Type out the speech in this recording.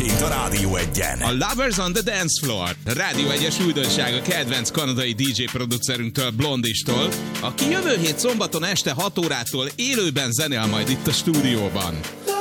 itt a Rádió Egyen. A Lovers on the Dance Floor. Rádió 1-es újdonság a kedvenc kanadai DJ producerünktől, Blondistól, aki jövő hét szombaton este 6 órától élőben zenél majd itt a stúdióban.